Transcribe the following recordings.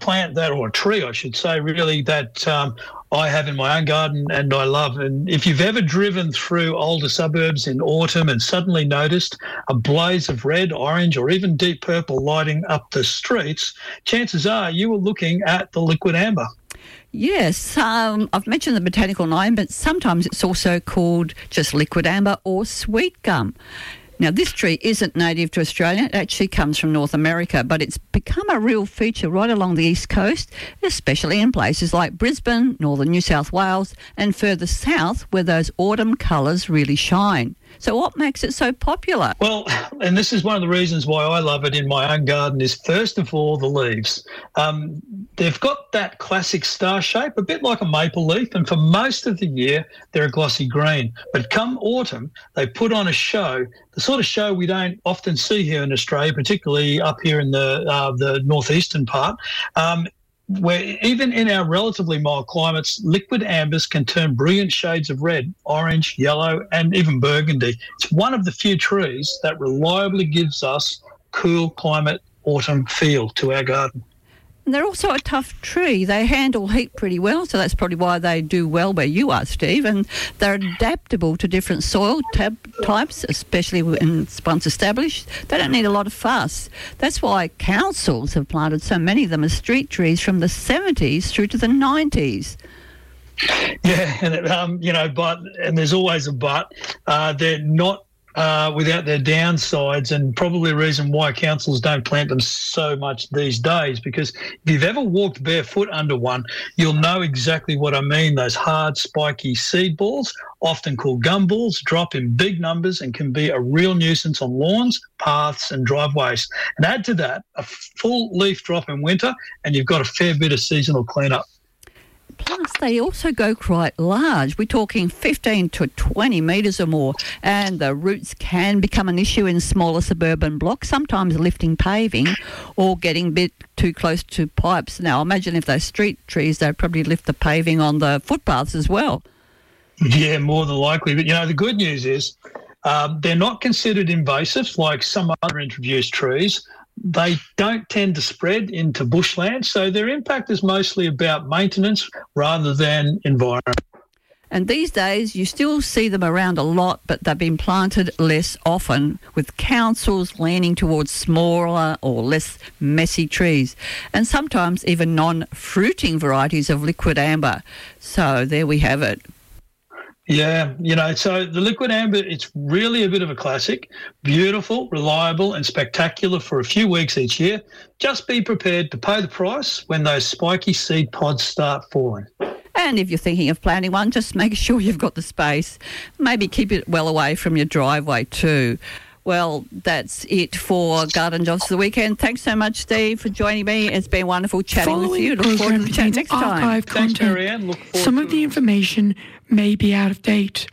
plant that, or a tree, I should say, really, that I have in my own garden and I love. And if you've ever driven through older suburbs in autumn and suddenly noticed a blaze of red, orange, or even deep purple lighting up the streets, chances are you were looking at the liquid amber. Yes, I've mentioned the botanical name, but sometimes it's also called just liquid amber or sweet gum. Now, this tree isn't native to Australia. It actually comes from North America, but it's become a real feature right along the East Coast, especially in places like Brisbane, northern New South Wales, and further south where those autumn colours really shine. So what makes it so popular? Well, and this is one of the reasons why I love it in my own garden, is first of all the leaves. They've got that classic star shape, a bit like a maple leaf, and for most of the year they're a glossy green. But come autumn, they put on a show, the sort of show we don't often see here in Australia, particularly up here in the northeastern part, where even in our relatively mild climates, liquid ambers can turn brilliant shades of red, orange, yellow, and even burgundy. It's one of the few trees that reliably gives us cool climate autumn feel to our garden. And they're also a tough tree. They handle heat pretty well, so that's probably why they do well where you are, Steve. And they're adaptable to different soil types, especially once established. They don't need a lot of fuss. That's why councils have planted so many of them as street trees from the 70s through to the 90s. Yeah, and but there's always a but. They're not without their downsides, and probably a reason why councils don't plant them so much these days, because if you've ever walked barefoot under one, you'll know exactly what I mean. Those hard, spiky seed balls, often called gum balls, drop in big numbers and can be a real nuisance on lawns, paths and driveways. And add to that a full leaf drop in winter and you've got a fair bit of seasonal cleanup. Plus, they also go quite large. We're talking 15 to 20 metres or more, and the roots can become an issue in smaller suburban blocks, sometimes lifting paving or getting a bit too close to pipes. Now, imagine if they're street trees, they'd probably lift the paving on the footpaths as well. Yeah, more than likely. But, the good news is they're not considered invasive like some other introduced trees. They don't tend to spread into bushland, so their impact is mostly about maintenance rather than environment. And these days you still see them around a lot, but they've been planted less often, with councils leaning towards smaller or less messy trees, and sometimes even non-fruiting varieties of liquid amber. So there we have it. Yeah, so the liquid amber, it's really a bit of a classic, beautiful, reliable and spectacular for a few weeks each year. Just be prepared to pay the price when those spiky seed pods start falling. And if you're thinking of planting one, just make sure you've got the space. Maybe keep it well away from your driveway too. Well, that's it for Garden Jobs for the weekend. Thanks so much, Steve, for joining me. It's been wonderful chatting with you. Look forward to chatting next time. Thanks, Marianne. Look forward Some of the information may be out of date.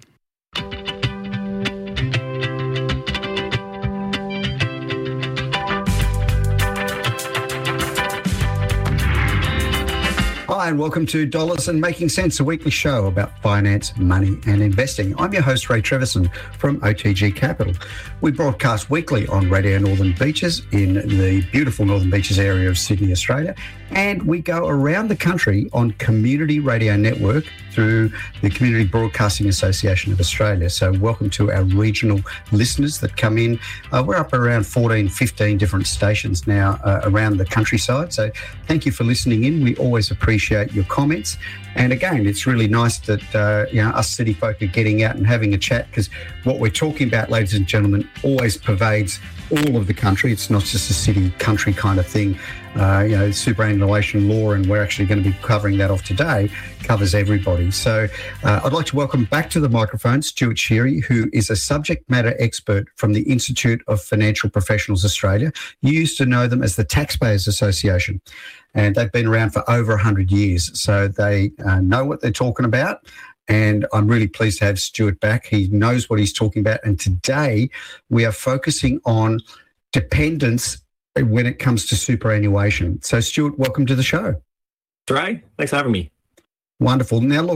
Hi and welcome to Dollars and Making Sense, a weekly show about finance, money and investing. I'm your host, Ray Treverson from OTG Capital. We broadcast weekly on Radio Northern Beaches in the beautiful Northern Beaches area of Sydney, Australia, and we go around the country on Community Radio Network through the Community Broadcasting Association of Australia. So welcome to our regional listeners that come in. We're up around 14, 15 different stations now around the countryside. So thank you for listening in. We always appreciate your comments. And again, it's really nice that us city folk are getting out and having a chat, because what we're talking about, ladies and gentlemen, always pervades all of the country. It's not just a city-country kind of thing. Superannuation law, and we're actually going to be covering that off today, covers everybody. So I'd like to welcome back to the microphone Stuart Sheary, who is a subject matter expert from the Institute of Financial Professionals Australia. You used to know them as the Taxpayers Association, and they've been around for over 100 years. So they know what they're talking about. And I'm really pleased to have Stuart back. He knows what he's talking about. And today we are focusing on dependence when it comes to superannuation. So, Stuart, welcome to the show. Ray, thanks for having me. Wonderful. Now, look,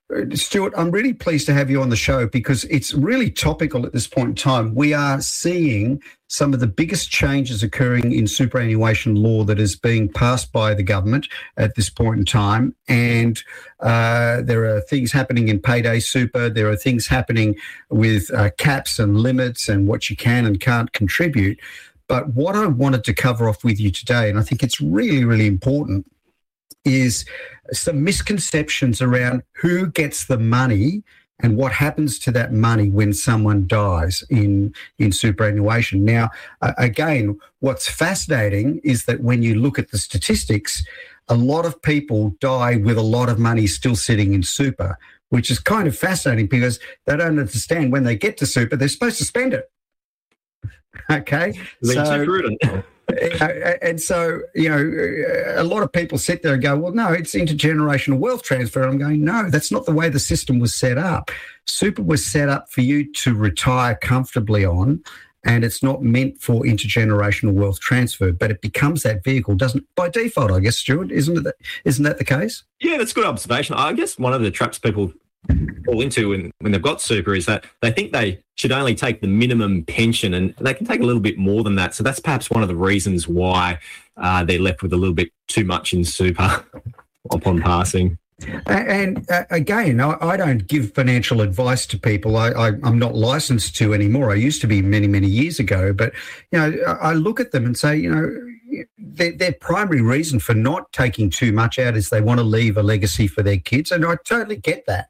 Stuart, I'm really pleased to have you on the show because it's really topical at this point in time. We are seeing some of the biggest changes occurring in superannuation law that is being passed by the government at this point in time. And there are things happening in payday super. There are things happening with caps and limits and what you can and can't contribute. But what I wanted to cover off with you today, and I think it's really, really important, is some misconceptions around who gets the money and what happens to that money when someone dies in superannuation. Now, again, what's fascinating is that when you look at the statistics, a lot of people die with a lot of money still sitting in super, which is kind of fascinating because they don't understand when they get to super, they're supposed to spend it. Okay? Too prudent. And so, a lot of people sit there and go, well, no, it's intergenerational wealth transfer. I'm going, no, that's not the way the system was set up. Super was set up for you to retire comfortably on, and it's not meant for intergenerational wealth transfer, but it becomes that vehicle, doesn't by default, I guess, Stuart, isn't that the case? Yeah, that's a good observation. I guess one of the traps people fall into when they've got super is that they think they should only take the minimum pension and they can take a little bit more than that. So that's perhaps one of the reasons why they're left with a little bit too much in super upon passing. And again, I don't give financial advice to people. I'm not licensed to anymore. I used to be many, many years ago. But, I look at them and say, their primary reason for not taking too much out is they want to leave a legacy for their kids. And I totally get that.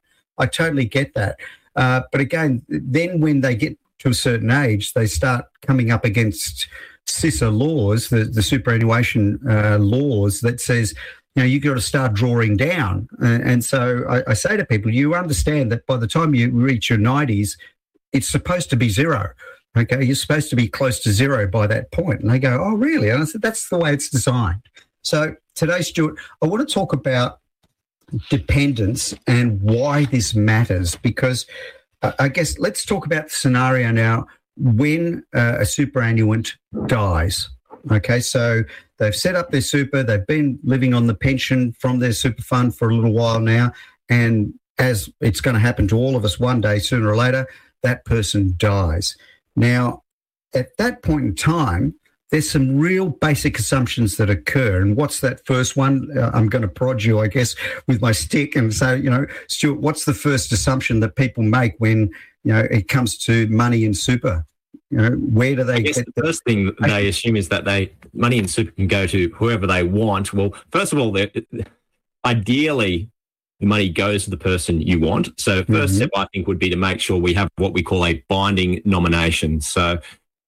But again, then when they get to a certain age, they start coming up against SISA laws, the superannuation laws that says, you've got to start drawing down. And so I say to people, you understand that by the time you reach your 90s, it's supposed to be zero. Okay, you're supposed to be close to zero by that point. And they go, oh, really? And I said, that's the way it's designed. So today, Stuart, I want to talk about dependence and why this matters, because I guess let's talk about the scenario now when a superannuant dies. Okay, so they've set up their super, they've been living on the pension from their super fund for a little while now, and as it's going to happen to all of us one day, sooner or later, that person dies. Now, at that point in time, there's some real basic assumptions that occur. And what's that first one? I'm going to prod you, I guess, with my stick and say, Stuart, what's the first assumption that people make when, it comes to money in super? Where do they get the first thing they assume is that money in super can go to whoever they want. Well, first of all, ideally, the money goes to the person you want. So first step, I think, would be to make sure we have what we call a binding nomination. So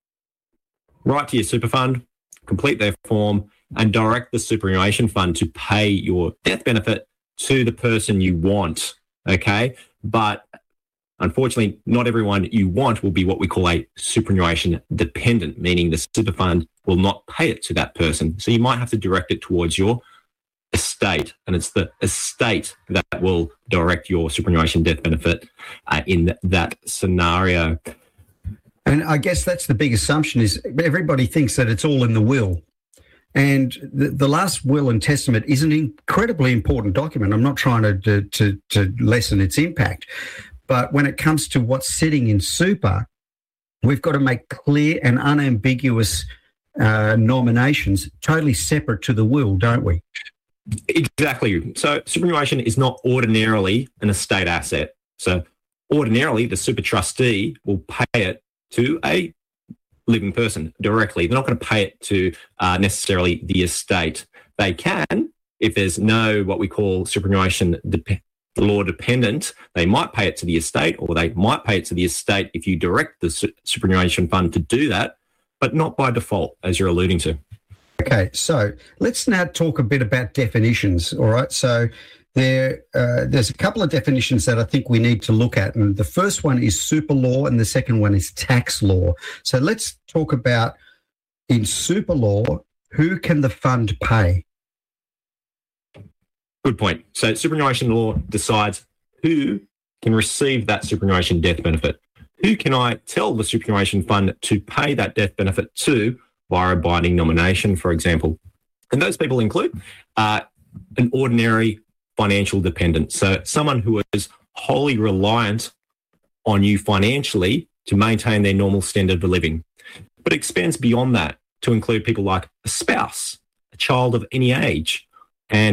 write to your super fund, complete their form, and direct the superannuation fund to pay your death benefit to the person you want, okay? But unfortunately, not everyone you want will be what we call a superannuation dependent, meaning the super fund will not pay it to that person. So you might have to direct it towards your estate, and it's the estate that will direct your superannuation death benefit in that scenario. And I guess that's the big assumption is everybody thinks that it's all in the will. And the last will and testament is an incredibly important document. I'm not trying to lessen its impact. But when it comes to what's sitting in super, we've got to make clear and unambiguous nominations totally separate to the will, don't we? Exactly. So superannuation is not ordinarily an estate asset. So ordinarily, the super trustee will pay it to a living person directly. They're not going to pay it to necessarily the estate. They can, if there's no what we call superannuation law dependent, they might pay it to the estate, or they might pay it to the estate if you direct the superannuation fund to do that, but not by default, as you're alluding to. Okay, so let's now talk a bit about definitions, all right? So there's a couple of definitions that I think we need to look at, and the first one is super law and the second one is tax law. So let's talk about, in super law, who can the fund pay? Good point. So superannuation law decides who can receive that superannuation death benefit. Who can I tell the superannuation fund to pay that death benefit to via a binding nomination, for example? And those people include an ordinary financial dependent. So someone who is wholly reliant on you financially to maintain their normal standard of living. But it expands beyond that to include people like a spouse, a child of any age,